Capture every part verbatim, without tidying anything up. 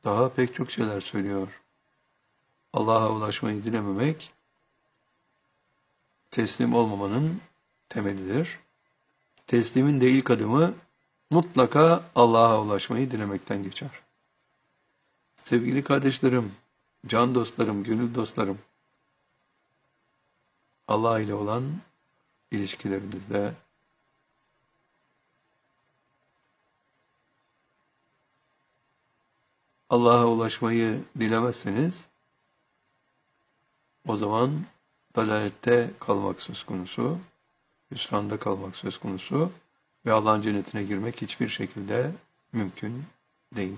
Daha pek çok şeyler söylüyor. Allah'a ulaşmayı dilememek, teslim olmamanın temelidir. Teslimin de ilk adımı mutlaka Allah'a ulaşmayı dilemekten geçer. Sevgili kardeşlerim, can dostlarım, gönül dostlarım, Allah ile olan ilişkilerinizde Allah'a ulaşmayı dilemezseniz, o zaman dalalette kalmak söz konusu, hüsranda kalmak söz konusu ve Allah'ın cennetine girmek hiçbir şekilde mümkün değil.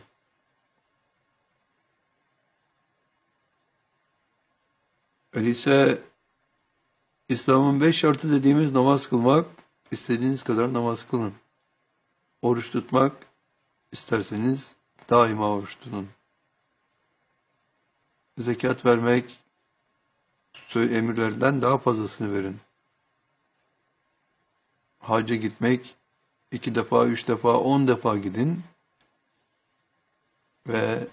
Öyleyse İslam'ın beş şartı dediğimiz namaz kılmak, istediğiniz kadar namaz kılın. Oruç tutmak, isterseniz daima oruç tutun. Zekat vermek, emirlerden daha fazlasını verin. Hacca gitmek, iki defa, üç defa, on defa gidin ve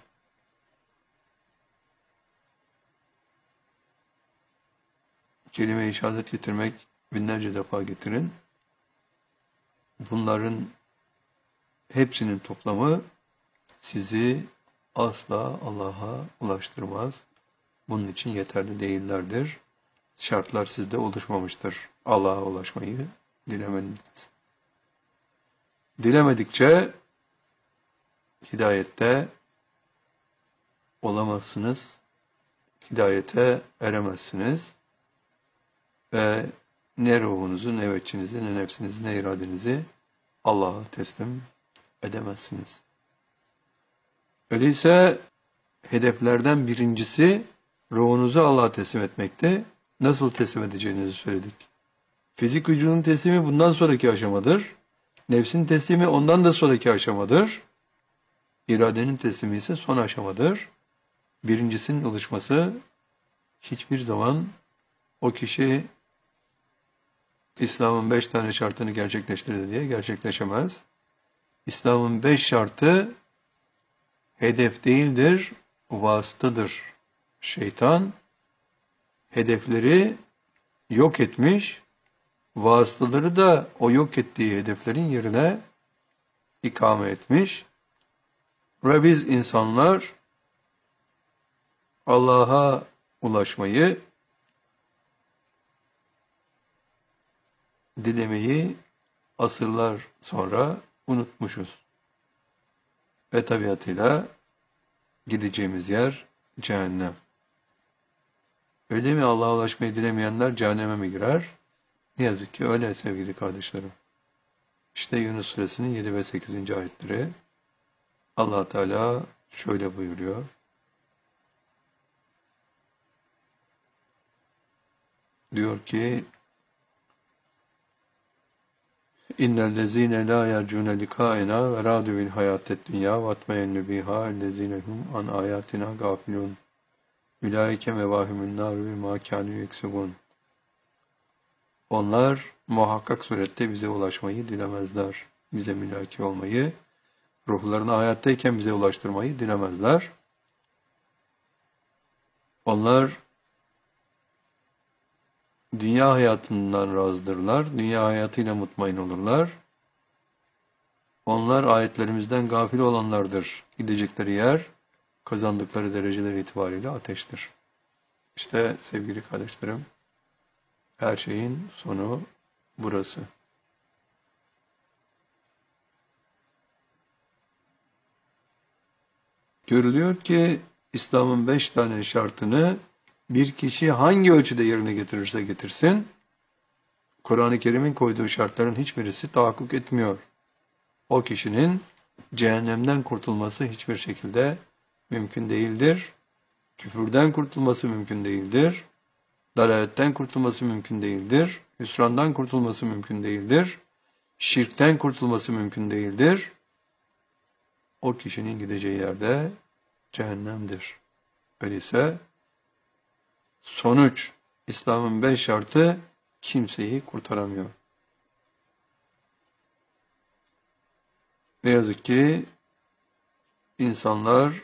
kelime-i şehadet getirmek binlerce defa getirin. Bunların hepsinin toplamı sizi asla Allah'a ulaştırmaz. Bunun için yeterli değillerdir. Şartlar sizde oluşmamıştır Allah'a ulaşmayı dilemeniz. Dilemedikçe hidayette olamazsınız, hidayete eremezsiniz ve ne ruhunuzu, ne veçinizi, ne nefsinizi, ne iradenizi Allah'a teslim edemezsiniz. Öyleyse hedeflerden birincisi ruhunuzu Allah'a teslim etmekte. Nasıl teslim edeceğinizi söyledik. Fizik vücudun teslimi bundan sonraki aşamadır. Nefsin teslimi ondan da sonraki aşamadır. İradenin teslimi ise son aşamadır. Birincisinin oluşması hiçbir zaman o kişi İslam'ın beş tane şartını gerçekleştirdi diye gerçekleşemez. İslam'ın beş şartı hedef değildir, vasıtadır. Şeytan hedefleri yok etmiş, vasıtaları da o yok ettiği hedeflerin yerine ikame etmiş. Ve biz insanlar Allah'a ulaşmayı, dilemeyi asırlar sonra unutmuşuz. Ve tabiatıyla gideceğimiz yer cehennem. Öyle mi Allah'a ulaşmayı dilemeyenler cehenneme mi girer? Ne yazık ki öyle sevgili kardeşlerim. İşte Yunus Suresinin yedi ve sekizinci ayetleri. Allah Teala şöyle buyuruyor. Diyor ki İnnellezîne lâ yercûne likâenâ ve râdû bil hayâted dünyâ ve atmeyennü bihâ ellezîne hum an âyâtinâ gâfilûn. Ülâike mevâhimün nâru ve mâ kânû yeksubûn. Onlar muhakkak surette bize ulaşmayı dilemezler. Bize mülaki olmayı, ruhlarını hayattayken bize ulaştırmayı dilemezler. Onlar dünya hayatından razıdırlar, dünya hayatıyla mutmain olurlar. Onlar ayetlerimizden gafil olanlardır. Gidecekleri yer, kazandıkları dereceler itibariyle ateştir. İşte sevgili kardeşlerim, her şeyin sonu burası. Görülüyor ki İslam'ın beş tane şartını bir kişi hangi ölçüde yerine getirirse getirsin, Kur'an-ı Kerim'in koyduğu şartların hiçbirisi tahakkuk etmiyor. O kişinin cehennemden kurtulması hiçbir şekilde mümkün değildir. Küfürden kurtulması mümkün değildir. Dalaletten kurtulması mümkün değildir. Hüsrandan kurtulması mümkün değildir. Şirkten kurtulması mümkün değildir. O kişinin gideceği yerde cehennemdir. Öyleyse sonuç, İslam'ın beş şartı kimseyi kurtaramıyor. Ne yazık ki insanlar